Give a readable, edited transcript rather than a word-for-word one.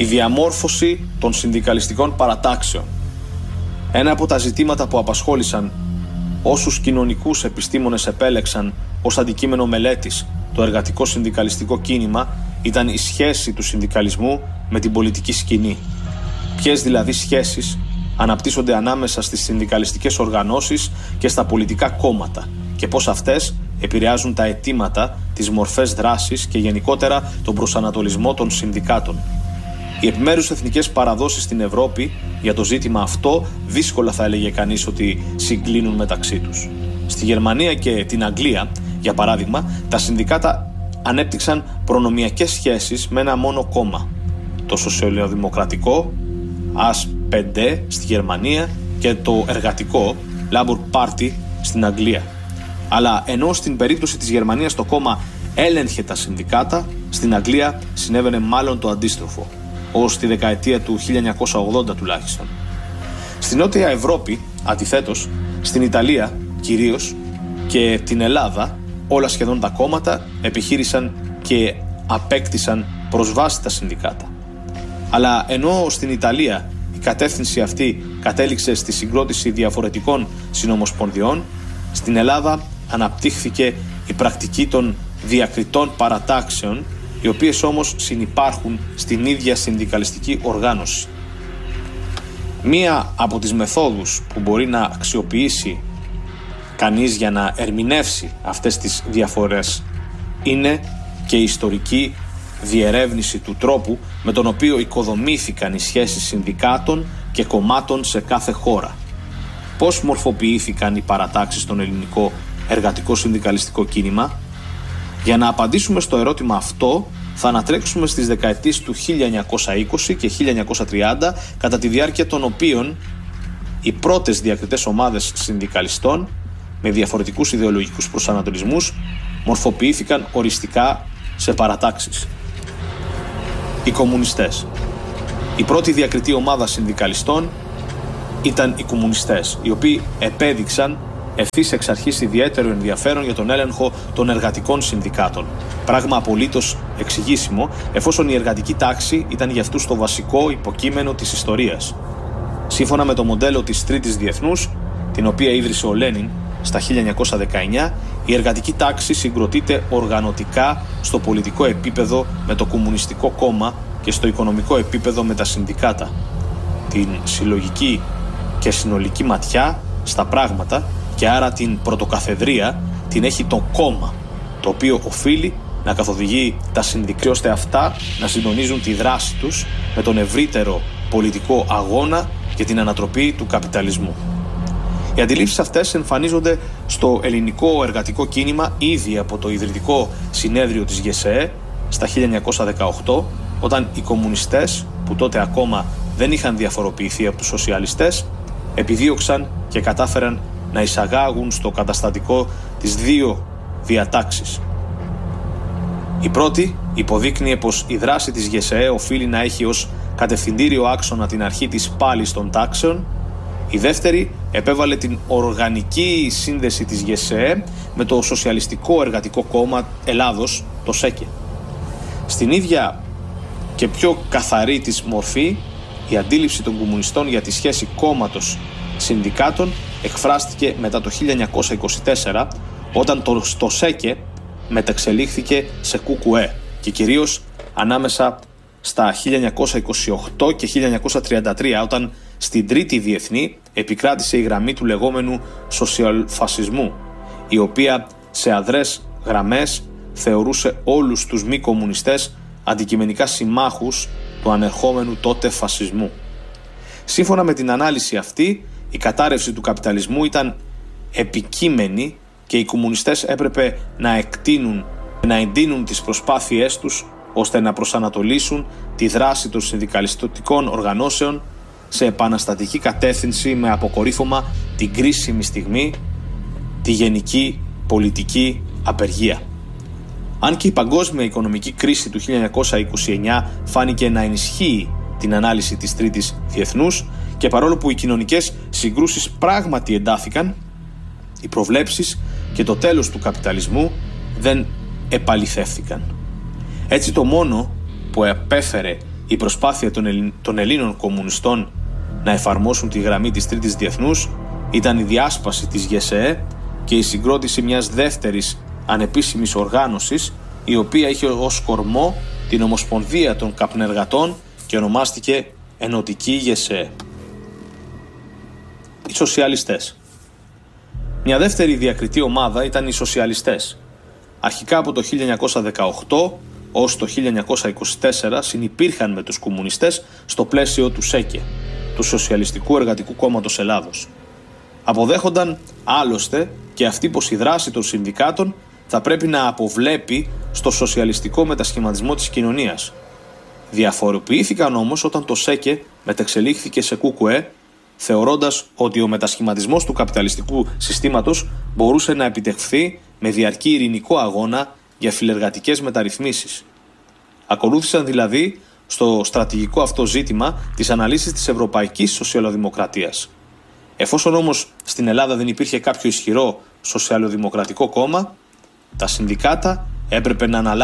η διαμόρφωση των συνδικαλιστικών παρατάξεων. Ένα από τα ζητήματα που απασχόλησαν όσους κοινωνικούς επιστήμονες επέλεξαν ως αντικείμενο μελέτης το εργατικό συνδικαλιστικό κίνημα ήταν η σχέση του συνδικαλισμού με την πολιτική σκηνή. Ποιες δηλαδή σχέσεις αναπτύσσονται ανάμεσα στις συνδικαλιστικές οργανώσεις και στα πολιτικά κόμματα και πώς αυτές επηρεάζουν τα αιτήματα, τις μορφές δράσης και γενικότερα τον προσανατολισμό των συνδικάτων. Οι επιμέρους εθνικές παραδόσεις στην Ευρώπη για το ζήτημα αυτό δύσκολα θα έλεγε κανείς ότι συγκλίνουν μεταξύ τους. Στη Γερμανία και την Αγγλία, για παράδειγμα, τα συνδικάτα ανέπτυξαν προνομιακές σχέσεις με ένα μόνο κόμμα. Το σοσιαλδημοκρατικό, AS5 στη Γερμανία και το εργατικό, Labour Party στην Αγγλία. Αλλά ενώ στην περίπτωση της Γερμανίας το κόμμα έλεγχε τα συνδικάτα, στην Αγγλία συνέβαινε μάλλον το αντίστροφο, ως τη δεκαετία του 1980 τουλάχιστον. Στην Νότια Ευρώπη, αντιθέτως, στην Ιταλία κυρίως και την Ελλάδα, όλα σχεδόν τα κόμματα επιχείρησαν και απέκτησαν προσβάσει στα συνδικάτα. Αλλά ενώ στην Ιταλία η κατεύθυνση αυτή κατέληξε στη συγκρότηση διαφορετικών συνομοσπονδιών, στην Ελλάδα αναπτύχθηκε η πρακτική των διακριτών παρατάξεων, οι οποίες όμως συνυπάρχουν στην ίδια συνδικαλιστική οργάνωση. Μία από τις μεθόδους που μπορεί να αξιοποιήσει κανείς για να ερμηνεύσει αυτές τις διαφορές είναι και η ιστορική διερεύνηση του τρόπου με τον οποίο οικοδομήθηκαν οι σχέσεις συνδικάτων και κομμάτων σε κάθε χώρα. Πώς μορφοποιήθηκαν οι παρατάξεις στον ελληνικό εργατικό συνδικαλιστικό κίνημα? Για να απαντήσουμε στο ερώτημα αυτό θα ανατρέξουμε στις δεκαετίες του 1920 και 1930, κατά τη διάρκεια των οποίων οι πρώτες διακριτές ομάδες συνδικαλιστών με διαφορετικούς ιδεολογικούς προσανατολισμούς μορφοποιήθηκαν οριστικά σε παρατάξεις. Οι κομμουνιστές. Η πρώτη διακριτή ομάδα συνδικαλιστών ήταν οι κομμουνιστές, οι οποίοι επέδειξαν ευθύς εξ αρχής ιδιαίτερο ενδιαφέρον για τον έλεγχο των εργατικών συνδικάτων. Πράγμα απολύτως εξηγήσιμο, εφόσον η εργατική τάξη ήταν για αυτούς το βασικό υποκείμενο της ιστορίας. Σύμφωνα με το μοντέλο της Τρίτης Διεθνούς, την οποία ίδρυσε ο Λένιν στα 1919, η εργατική τάξη συγκροτείται οργανωτικά στο πολιτικό επίπεδο με το Κομμουνιστικό Κόμμα και στο οικονομικό επίπεδο με τα συνδικάτα. Την συλλογική και συνολική ματιά στα πράγματα και άρα την πρωτοκαθεδρία την έχει το κόμμα, το οποίο οφείλει να καθοδηγεί τα συνδικάτα ώστε αυτά να συντονίζουν τη δράση τους με τον ευρύτερο πολιτικό αγώνα και την ανατροπή του καπιταλισμού. Οι αντιλήψεις αυτές εμφανίζονται στο ελληνικό εργατικό κίνημα ήδη από το ιδρυτικό συνέδριο της ΓΕΣΕΕ στα 1918, όταν οι κομμουνιστές, που τότε ακόμα δεν είχαν διαφοροποιηθεί από τους σοσιαλιστές, επιδίωξαν και κατάφεραν να εισαγάγουν στο καταστατικό τις δύο διατάξεις. Η πρώτη υποδείκνυε πως η δράση της ΓΕΣΕΕ οφείλει να έχει ως κατευθυντήριο άξονα την αρχή της πάλης των τάξεων. Η δεύτερη επέβαλε την οργανική σύνδεση της ΓΕΣΕΕ με το Σοσιαλιστικό Εργατικό Κόμμα Ελλάδος, το ΣΕΚΕ. Στην ίδια και πιο καθαρή της μορφή, η αντίληψη των κομμουνιστών για τη σχέση κόμματος συνδικάτων εκφράστηκε μετά το 1924, όταν το ΣΕΚΕ μεταξελίχθηκε σε ΚΚΕ και κυρίως ανάμεσα στα 1928 και 1933, όταν στην Τρίτη Διεθνή επικράτησε η γραμμή του λεγόμενου σοσιαλφασισμού, η οποία σε αδρές γραμμές θεωρούσε όλους τους μη κομμουνιστές αντικειμενικά συμμάχους του ανερχόμενου τότε φασισμού. Σύμφωνα με την ανάλυση αυτή, η κατάρρευση του καπιταλισμού ήταν επικείμενη και οι κομμουνιστές έπρεπε να εντείνουν τις προσπάθειές τους ώστε να προσανατολίσουν τη δράση των συνδικαλιστικών οργανώσεων σε επαναστατική κατεύθυνση, με αποκορύφωμα την κρίσιμη στιγμή, τη γενική πολιτική απεργία. Αν και η παγκόσμια οικονομική κρίση του 1929 φάνηκε να ενισχύει την ανάλυση της Τρίτης Διεθνούς και παρόλο που οι κοινωνικές συγκρούσεις πράγματι εντάθηκαν, οι προβλέψεις και το τέλος του καπιταλισμού δεν επαληθεύθηκαν. Έτσι το μόνο που επέφερε η προσπάθεια των Ελλήνων κομμουνιστών να εφαρμόσουν τη γραμμή της Τρίτης Διεθνούς ήταν η διάσπαση της ΓΕΣΕΕ και η συγκρότηση μιας δεύτερης ανεπίσημης οργάνωσης, η οποία είχε ως κορμό την Ομοσπονδία των Καπνεργατών και ονομάστηκε Ενωτική ΓΕΣΕΕ. Οι σοσιαλιστές. Μια δεύτερη διακριτή ομάδα ήταν οι σοσιαλιστές. Αρχικά από το 1918 ως το 1924 συνυπήρχαν με τους κομμουνιστές στο πλαίσιο του ΣΕΚΕ, του Σοσιαλιστικού Εργατικού Κόμματος Ελλάδος. Αποδέχονταν άλλωστε και αυτή πως η δράση των συνδικάτων θα πρέπει να αποβλέπει στο σοσιαλιστικό μετασχηματισμό της κοινωνίας. Διαφοροποιήθηκαν όμως όταν το ΣΕΚΕ μετεξελίχθηκε σε ΚΚΕ, θεωρώντας ότι ο μετασχηματισμός του καπιταλιστικού συστήματος μπορούσε να επιτευχθεί με διαρκή ειρηνικό αγώνα για φιλεργατικές μεταρρυθμίσεις. Ακολούθησαν δηλαδή στο στρατηγικό αυτό ζήτημα τις αναλύσεις της ευρωπαϊκής σοσιαλοδημοκρατίας. Εφόσον όμως στην Ελλάδα δεν υπήρχε κάποιο ισχυρό σοσιαλοδημοκρατικό κόμμα, τα συνδικάτα έπρεπε να αναλάβουν